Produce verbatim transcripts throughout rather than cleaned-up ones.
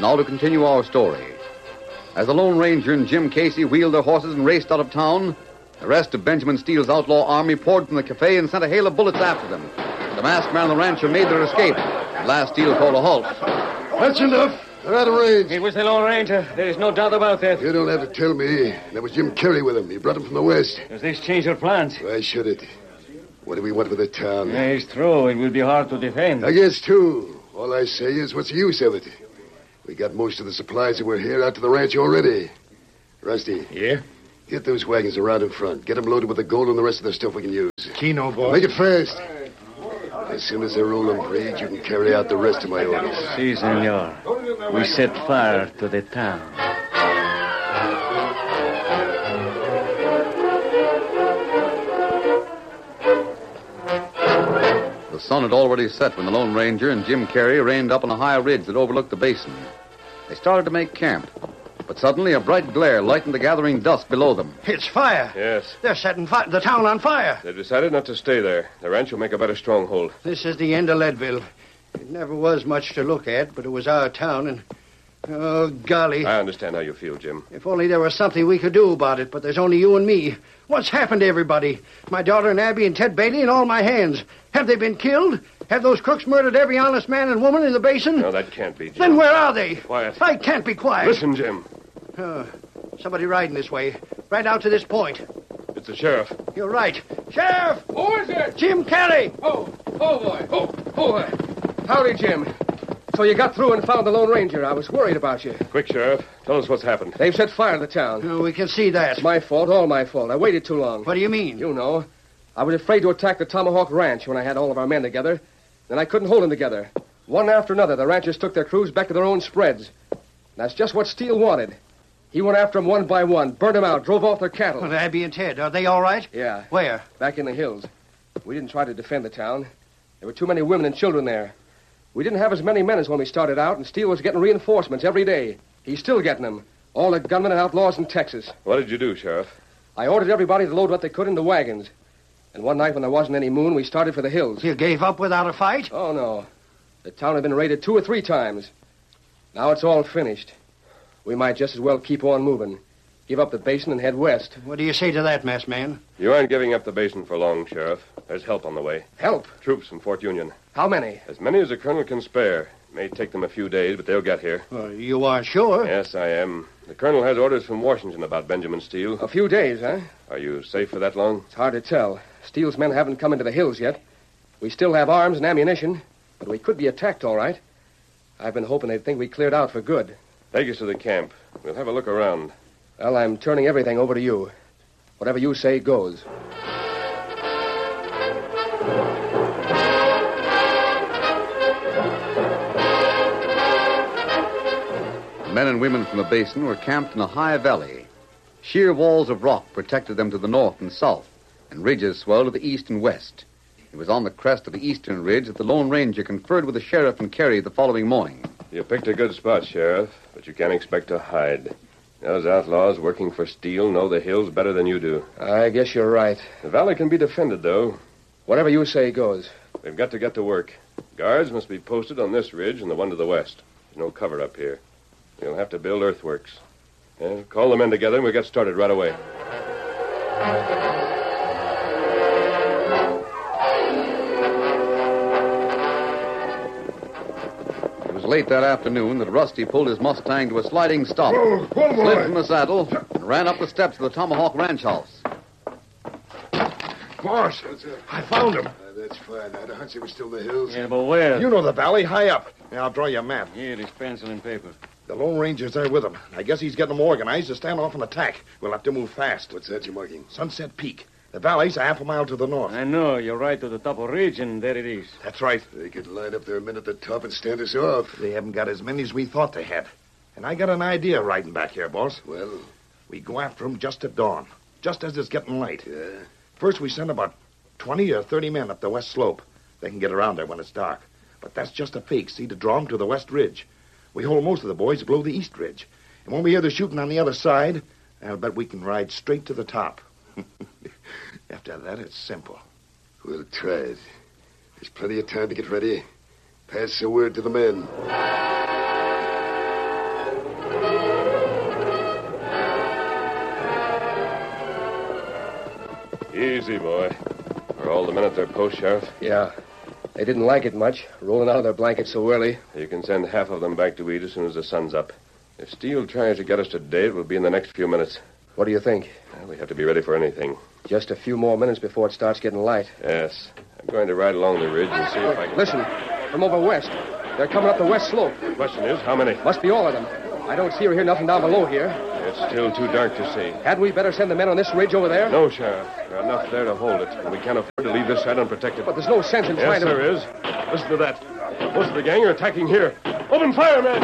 Now to continue our story. As the Lone Ranger and Jim Casey wheeled their horses and raced out of town, the rest of Benjamin Steele's outlaw army poured from the cafe and sent a hail of bullets after them. The masked man and the rancher made their escape. At last, Steele called a halt. That's enough. They're out of range. It was the Lone Ranger. There is no doubt about that. You don't have to tell me. There was Jim Carey with him. He brought him from the west. Does this change your plans? Why should it? What do we want with the town? Yeah, it's true. It will be hard to defend. I guess, too. All I say is, what's the use of it? We got most of the supplies that were here out to the ranch already. Rusty. Yeah? Get those wagons around in front. Get them loaded with the gold and the rest of the stuff we can use. Keno, boy. Make it fast. As soon as they're rolling breed, you can carry out the rest of my orders. Si, senor. We set fire to the town. The sun had already set when the Lone Ranger and Jim Carey reined up on a high ridge that overlooked the basin. They started to make camp, but suddenly a bright glare lightened the gathering dusk below them. It's fire. Yes. They're setting fi- the town on fire. They've decided not to stay there. The ranch will make a better stronghold. This is the end of Leadville. It never was much to look at, but it was our town, and... Oh, golly. I understand how you feel, Jim. If only there was something we could do about it, but there's only you and me. What's happened to everybody? My daughter and Abby and Ted Bailey and all my hands. Have they been killed? Have those crooks murdered every honest man and woman in the basin? No, that can't be, Jim. Then where are they? Quiet. I can't be quiet. Listen, Jim. Oh, somebody riding this way. Right out to this point. It's the sheriff. You're right. Sheriff! Who is it? Jim Carey! Oh, oh, boy. Oh, oh, boy. Howdy, Jim. So you got through and found the Lone Ranger. I was worried about you. Quick, Sheriff. Tell us what's happened. They've set fire to the town. Oh, we can see that. It's my fault, all my fault. I waited too long. What do you mean? You know. I was afraid to attack the Tomahawk Ranch when I had all of our men together. Then I couldn't hold them together. One after another, the ranchers took their crews back to their own spreads. That's just what Steele wanted. He went after them one by one, burned them out, drove off their cattle. Well, Abby and Ted, are they all right? Yeah. Where? Back in the hills. We didn't try to defend the town. There were too many women and children there. We didn't have as many men as when we started out, and Steele was getting reinforcements every day. He's still getting them. All the gunmen and outlaws in Texas. What did you do, Sheriff? I ordered everybody to load what they could into wagons. And one night when there wasn't any moon, we started for the hills. You gave up without a fight? Oh, no. The town had been raided two or three times. Now it's all finished. We might just as well keep on moving. Give up the basin and head west. What do you say to that, masked man? You aren't giving up the basin for long, Sheriff. There's help on the way. Help? Troops from Fort Union. How many? As many as the colonel can spare. It may take them a few days, but they'll get here. Well, you aren't sure? Yes, I am. The colonel has orders from Washington about Benjamin Steele. A few days, huh? Are you safe for that long? It's hard to tell. Steele's men haven't come into the hills yet. We still have arms and ammunition, but we could be attacked all right. I've been hoping they'd think we cleared out for good. Take us to the camp. We'll have a look around. Well, I'm turning everything over to you. Whatever you say goes. Men and women from the basin were camped in a high valley. Sheer walls of rock protected them to the north and south, and ridges swelled to the east and west. It was on the crest of the eastern ridge that the Lone Ranger conferred with the sheriff and Carey the following morning. You picked a good spot, Sheriff, but you can't expect to hide. Those outlaws working for Steele know the hills better than you do. I guess you're right. The valley can be defended, though. Whatever you say goes. We've got to get to work. Guards must be posted on this ridge and the one to the west. There's no cover up here. We'll have to build earthworks. Yeah, call the men together and we'll get started right away. It was late that afternoon that Rusty pulled his Mustang to a sliding stop, Whoa, whoa, boy. slid from the saddle, and ran up the steps of the Tomahawk Ranch house. Boss, I found him. Uh, that's fine. I had a hunch they were still in the hills. Yeah, but where? You know the valley, high up. Yeah, I'll draw you a map. Here is pencil and paper. The Lone Ranger's there with him. I guess he's getting them organized to stand off and attack. We'll have to move fast. What's that you're marking? Sunset Peak. The valley's a half a mile to the north. I know. You're right to the top of the ridge, and there it is. That's right. They could line up their men at the top and stand us off. They haven't got as many as we thought they had. And I got an idea riding back here, boss. Well? We go after them just at dawn, just as it's getting light. Yeah? First, we send about twenty or thirty men up the west slope. They can get around there when it's dark. But that's just a fake, see, to draw them to the west ridge. We hold most of the boys below the east ridge. And when we hear the shooting on the other side, I'll bet we can ride straight to the top. After that, it's simple. We'll try it. There's plenty of time to get ready. Pass the word to the men. Easy, boy. Are all the men at their post, Sheriff? Yeah. They didn't like it much, rolling out of their blankets so early. You can send half of them back to eat as soon as the sun's up. If Steele tries to get us today, it will be in the next few minutes. What do you think? Well, we have to be ready for anything. Just a few more minutes before it starts getting light. Yes. I'm going to ride along the ridge and see if I can... Listen, from over west. They're coming up the west slope. The question is, how many? Must be all of them. I don't see or hear nothing down below here. It's still too dark to see. Hadn't we better send the men on this ridge over there? No, Sheriff. There are enough there to hold it, and we can't afford to leave this side unprotected. But there's no sense in yes, trying to... there is. Listen to that. Most of the gang are attacking here. Open fire, men!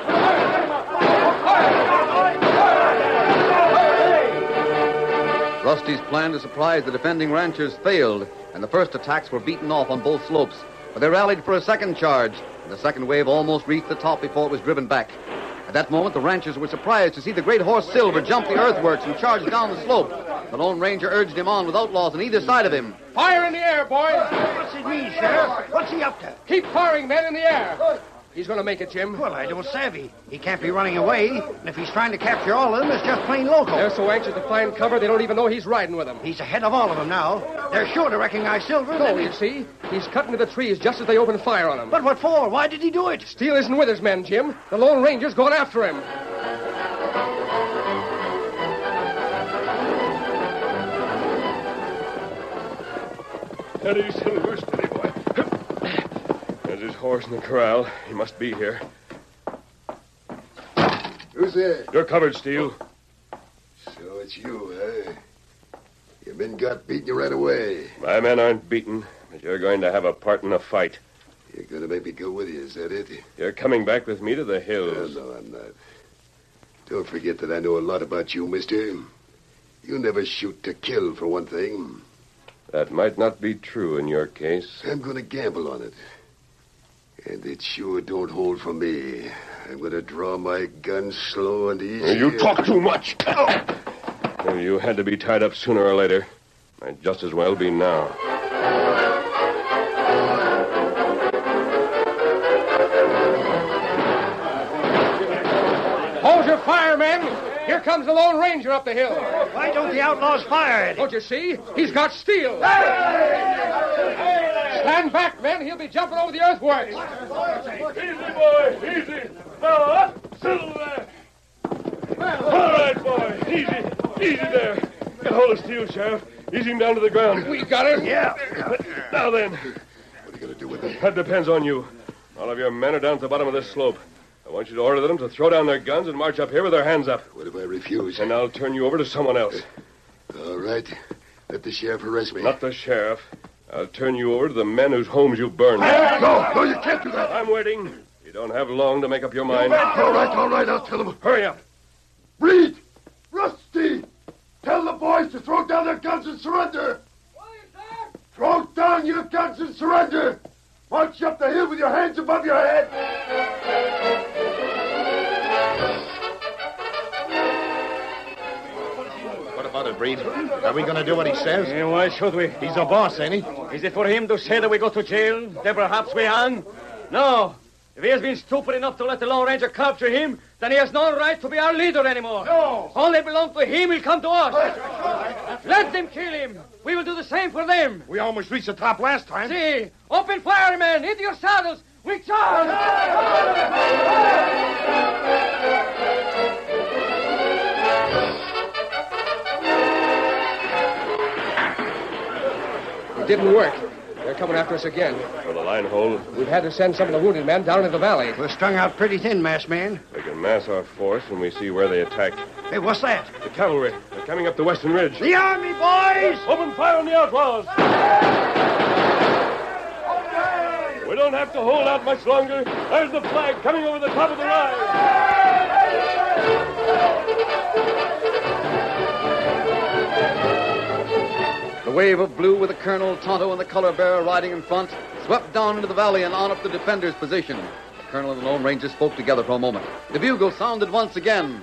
Rusty's plan to surprise the defending ranchers failed, and the first attacks were beaten off on both slopes. But they rallied for a second charge, and the second wave almost reached the top before it was driven back. At that moment, the ranchers were surprised to see the great horse Silver jump the earthworks and charge down the slope. The Lone Ranger urged him on with outlaws on either side of him. Fire in the air, boys! What's it mean, Sheriff? What's he up to? Keep firing, men, in the air. He's going to make it, Jim. Well, I don't savvy. He can't be running away. And if he's trying to capture all of them, it's just plain local. They're so anxious to find cover, they don't even know he's riding with them. He's ahead of all of them now. They're sure to recognize Silver. No, you see, he's cut into the trees just as they open fire on him. But what for? Why did he do it? Steele isn't with his men, Jim. The Lone Ranger's going after him. Steady, Silver, steady, boy. There's his horse in the corral. He must be here. Who's there? You're covered, Steele. So it's you, eh? Your men got beaten you right away. My men aren't beaten, but you're going to have a part in the fight. You're going to make me go with you, is that it? You're coming back with me to the Uh, hills. no, I'm not. Don't forget that I know a lot about you, mister. You never shoot to kill, for one thing. That might not be true in your case. I'm going to gamble on it. And it sure don't hold for me. I'm going to draw my gun slow and easy. You talk too much. Well, you had to be tied up sooner or later. Might just as well be now. Hold your fire, men! Here comes the Lone Ranger up the hill. Why don't the outlaws fire at him? Don't you see? He's got Steele. Stand back, men. He'll be jumping over the earthworks. Easy, boy. Easy. Now up. Silver. All right, boy. Easy. Easy there. Get hold of Steele, Sheriff. Ease him down to the ground. We got him. Yeah. Now then. What are you going to do with it? That depends on you. All of your men are down at the bottom of this slope. I want you to order them to throw down their guns and march up here with their hands up. What if I refuse? And I'll turn you over to someone else. All right. Let the sheriff arrest me. Not the sheriff. I'll turn you over to the men whose homes you've burned. No, no, you can't do that. I'm waiting. You don't have long to make up your mind. All right, all right, I'll tell them. Hurry up. Reed! Rusty! Tell the boys to throw down their guns and surrender. What is that? Throw down your guns and surrender. March up the hill with your hands above your head. What about it, Breed? Are we going to do what he says? Eh, why should we? He's a boss, ain't he? Is it for him to say that we go to jail? Then perhaps we hang? No. If he has been stupid enough to let the Lone Ranger capture him, then he has no right to be our leader anymore. No. All they belong to him will come to us. Let them kill him. We will do the same for them. We almost reached the top last time. See, open fire, men. Into your saddles. We charge. It didn't work. They're coming after us again. For the line hold, We've had to send some of the wounded men down into the valley. We're strung out pretty thin, masked man. we can mass our force when we see where they attack. Hey, what's that? The cavalry. They're coming up the western ridge. The army, boys! Open fire on the outlaws. We don't have to hold out much longer. There's the flag coming over the top of the rise. The wave of blue with the Colonel, Tonto, and the color bearer riding in front swept down into the valley and on up the defenders' position. The Colonel and the Lone Ranger spoke together for a moment. The bugle sounded once again.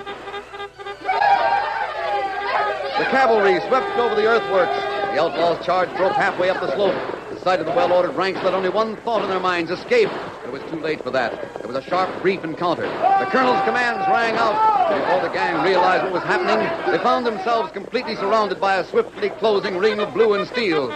The cavalry swept over the earthworks. The outlaws charged, broke halfway up the slope. The sight of the well-ordered ranks let only one thought in their minds, escape. But it was too late for that. There was a sharp, brief encounter. The colonel's commands rang out. But before the gang realized what was happening, they found themselves completely surrounded by a swiftly closing ring of blue and steel.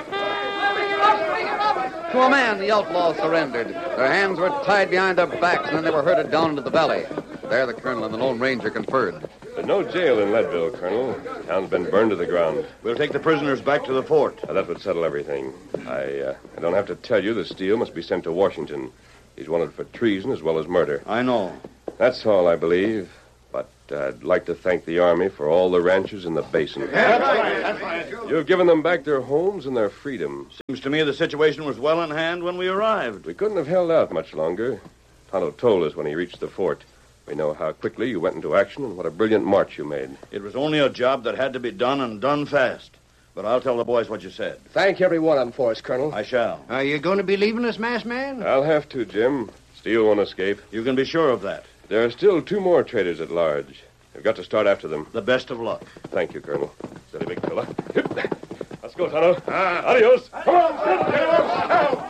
To a man, the outlaws surrendered. Their hands were tied behind their backs, and then they were herded down into the valley. There the colonel and the Lone Ranger conferred. There's no jail in Leadville, Colonel. Town's been burned to the ground. We'll take the prisoners back to the fort. Now, that would settle everything. I, uh, I don't have to tell you that Steele must be sent to Washington. He's wanted for treason as well as murder. I know. That's all, I believe. But uh, I'd like to thank the Army for all the ranchers in the basin. That's right, that's right. You've given them back their homes and their freedom. Seems to me the situation was well in hand when we arrived. We couldn't have held out much longer. Tonto told us when he reached the fort. We know how quickly you went into action and what a brilliant march you made. It was only a job that had to be done and done fast. But I'll tell the boys what you said. Thank every one of them for us, Colonel. I shall. Are you going to be leaving us, masked man? I'll have to, Jim. Steele won't escape. You can be sure of that. There are still two more traitors at large. We've got to start after them. The best of luck. Thank you, Colonel. Steady, big fella. Let's go, Tonto. Adios. Come on, get him up.